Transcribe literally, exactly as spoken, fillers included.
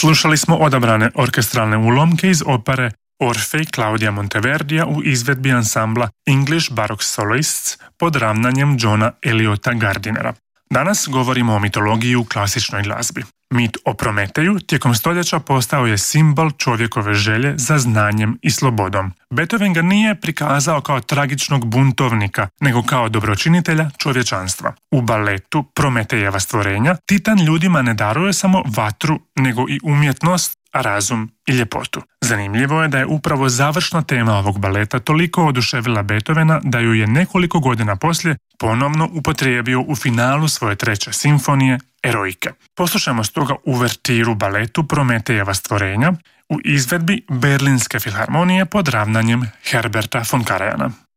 Slušali smo odabrane orkestralne ulomke iz opere Orfej Claudia Monteverdija u izvedbi ansambla English Baroque Soloists pod ravnanjem Johna Eliota Gardinera. Danas govorimo o mitologiji u klasičnoj glazbi. Mit o Prometeju tijekom stoljeća postao je simbol čovjekove želje za znanjem i slobodom. Beethoven ga nije prikazao kao tragičnog buntovnika, nego kao dobročinitelja čovječanstva. U baletu Prometejeva stvorenja Titan ljudima ne daruje samo vatru, nego i umjetnost, razum i ljepotu. Zanimljivo je da je upravo završna tema ovog baleta toliko oduševila Beethovena da ju je nekoliko godina poslije ponovno upotrijebio u finalu svoje treće simfonije Eroike. Poslušajmo stoga uvertiru baletu Prometejeva stvorenja u izvedbi Berlinske filharmonije pod ravnanjem Herberta von Karajana.